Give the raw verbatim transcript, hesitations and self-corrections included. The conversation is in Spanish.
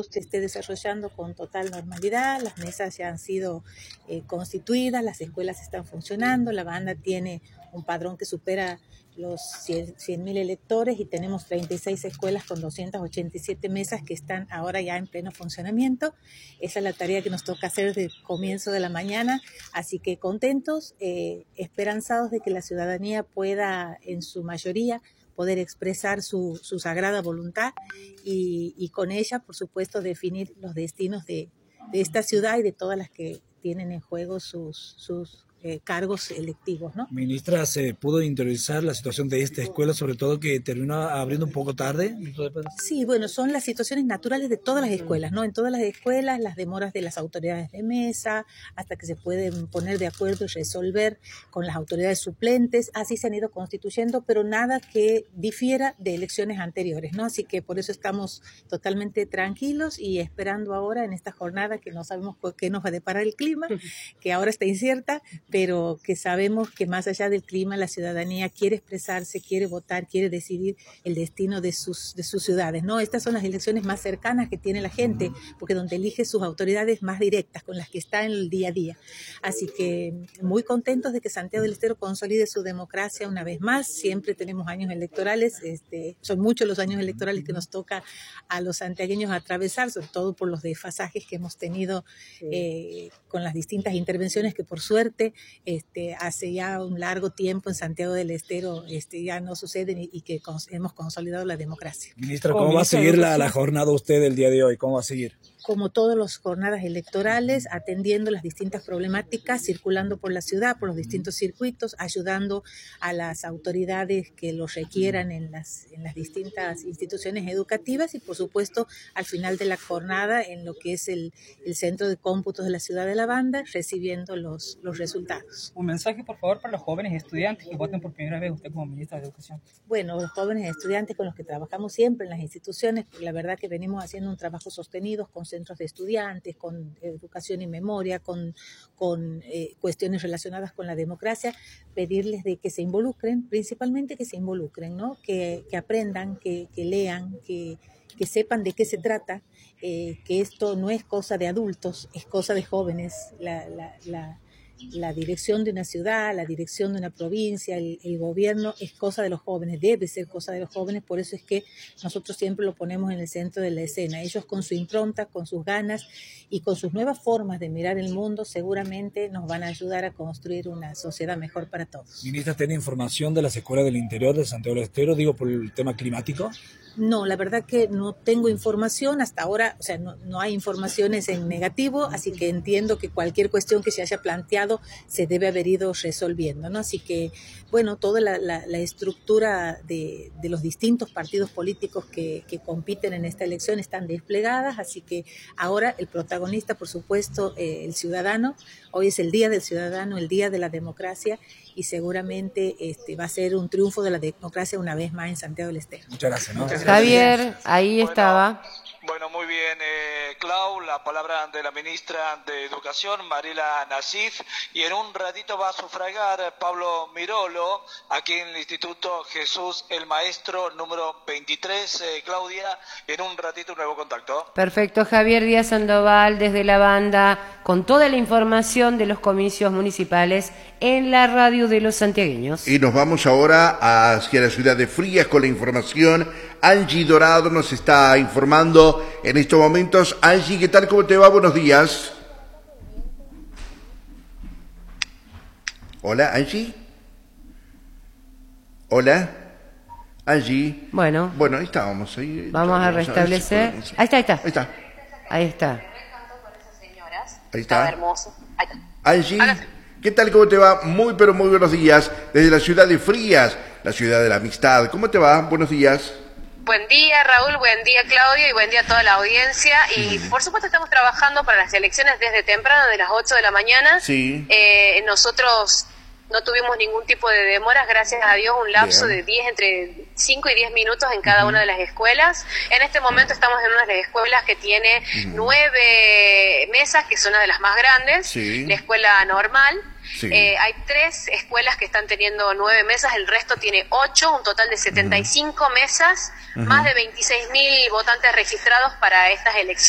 todo se esté desarrollando con total normalidad. Las mesas ya han sido eh, constituidas, las escuelas están funcionando, la banda tiene un padrón que supera los cien mil electores y tenemos treinta y seis escuelas con doscientas ochenta y siete mesas que están ahora ya en pleno funcionamiento. Esa es la tarea que nos toca hacer desde el comienzo de la mañana, así que contentos, eh, esperanzados de que la ciudadanía pueda en su mayoría poder expresar su, su sagrada voluntad y, y con ella, por supuesto, definir los destinos de, de esta ciudad y de todas las que tienen en juego sus, sus eh, cargos electivos, ¿no? Ministra, ¿se pudo interiorizar la situación de esta escuela, sobre todo que terminó abriendo un poco tarde? Sí, bueno, son las situaciones naturales de todas las escuelas, ¿no? En todas las escuelas, las demoras de las autoridades de mesa, hasta que se pueden poner de acuerdo y resolver con las autoridades suplentes, así se han ido constituyendo, pero nada que difiera de elecciones anteriores, ¿no? Así que por eso estamos totalmente tranquilos y esperando ahora en esta jornada que no sabemos qué nos va a deparar el clima, que ahora está incierta, pero que sabemos que más allá del clima la ciudadanía quiere expresarse, quiere votar, quiere decidir el destino de sus, de sus ciudades, ¿no? Estas son las elecciones más cercanas que tiene la gente, porque donde elige sus autoridades más directas, con las que está en el día a día. Así que muy contentos de que Santiago del Estero consolide su democracia una vez más. Siempre tenemos años electorales, este, son muchos los años electorales que nos toca a los santiagueños atravesar, sobre todo por los desfasajes que hemos tenido eh, con las distintas intervenciones que por suerte Este, hace ya un largo tiempo en Santiago del Estero este, ya no suceden y, y que cons- hemos consolidado la democracia. Ministra, ¿cómo va a seguir la, la jornada usted el día de hoy? ¿Cómo va a seguir? Como todas las jornadas electorales, atendiendo las distintas problemáticas, circulando por la ciudad, por los distintos circuitos, ayudando a las autoridades que lo requieran en las, en las distintas instituciones educativas y, por supuesto, al final de la jornada, en lo que es el, el centro de cómputos de la ciudad de la Banda, recibiendo los, los resultados. Un mensaje, por favor, para los jóvenes estudiantes que voten por primera vez usted como ministra de Educación. Bueno, los jóvenes estudiantes con los que trabajamos siempre en las instituciones, la verdad que venimos haciendo un trabajo sostenido con centros de estudiantes, con educación y memoria, con, con eh, cuestiones relacionadas con la democracia, pedirles de que se involucren, principalmente que se involucren, ¿no? Que, que aprendan, que, que lean, que, que sepan de qué se trata, eh, que esto no es cosa de adultos, es cosa de jóvenes. La, la, la, la dirección de una ciudad, la dirección de una provincia, el, el gobierno es cosa de los jóvenes, debe ser cosa de los jóvenes, por eso es que nosotros siempre lo ponemos en el centro de la escena. Ellos con su impronta, con sus ganas y con sus nuevas formas de mirar el mundo seguramente nos van a ayudar a construir una sociedad mejor para todos. Ministra, ¿tiene información de las escuelas del interior de Santiago del Estero, digo, por el tema climático? No, la verdad que no tengo información hasta ahora, o sea, no, no hay informaciones en negativo, así que entiendo que cualquier cuestión que se haya planteado se debe haber ido resolviendo, ¿no? Así que, bueno, toda la, la, la estructura de, de los distintos partidos políticos que, que compiten en esta elección están desplegadas, así que ahora el protagonista, por supuesto, eh, el ciudadano. Hoy es el Día del Ciudadano, el Día de la Democracia, y seguramente este, va a ser un triunfo de la democracia una vez más en Santiago del Estero. Muchas gracias, ¿no? Muchas Javier, gracias. ahí Bueno, estaba. Bueno, muy bien, eh, Clau, la palabra de la ministra de Educación, Mariela Nasif, y en un ratito va a sufragar Pablo Mirolo, aquí en el Instituto Jesús el Maestro número veintitrés. Eh, Claudia, en un ratito un nuevo contacto. Perfecto, Javier Díaz Sandoval desde la Banda, con toda la información de los comicios municipales en la radio de los santiagueños. Y nos vamos ahora hacia la ciudad de Frías con la información. Angie Dorado nos está informando en estos momentos. Angie, ¿qué tal? ¿Cómo te va? Buenos días. Hola, Angie. Hola, Angie. Bueno, Bueno, ahí estábamos. Ahí, vamos a restablecer. ver si Ahí está, ahí está. Ahí está. Ahí está. Ahí está. Hermoso. Angie, ¿qué tal? ¿Cómo te va? Muy, pero muy buenos días. Desde la ciudad de Frías, la ciudad de la amistad. ¿Cómo te va? Buenos días. Buen día, Raúl, buen día, Claudio, y buen día a toda la audiencia. Y por supuesto estamos trabajando para las elecciones desde temprano, de las ocho de la mañana. Sí. Eh, nosotros no tuvimos ningún tipo de demoras, gracias a Dios, un lapso Bien. de diez, entre cinco y diez minutos en cada uh-huh. una de las escuelas. En este momento estamos en una de las escuelas que tiene uh-huh. nueve mesas, que son una de las más grandes, sí. la escuela normal. Sí. Eh, hay tres escuelas que están teniendo nueve mesas, el resto tiene ocho, un total de setenta y cinco uh-huh. mesas, uh-huh. más de veintiséis mil votantes registrados para estas elecciones.